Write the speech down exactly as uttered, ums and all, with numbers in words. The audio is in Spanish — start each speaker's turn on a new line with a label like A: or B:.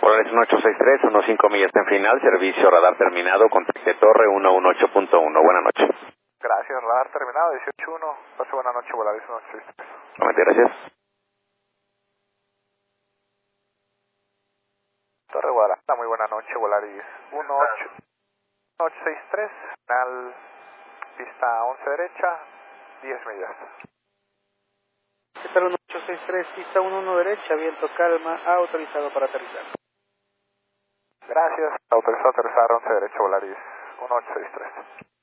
A: Volaris uno ocho seis tres, uno cinco millas en final, servicio radar terminado, contacte torre uno uno ocho punto uno. Buenas noches.
B: Gracias, radar terminado, dieciocho uno. Pase buena noche, Volaris uno ocho seis tres.
A: Nuevamente, gracias.
B: Torre Guadalajara, muy buena noche, Volaris uno ocho seis tres, final, pista once derecha, diez millas.
C: ¿Qué tal? uno ocho seis tres, pista uno uno derecha, viento calma, autorizado para aterrizar.
B: Gracias, autorizado a aterrizar once derecha, Volaris uno ocho seis tres.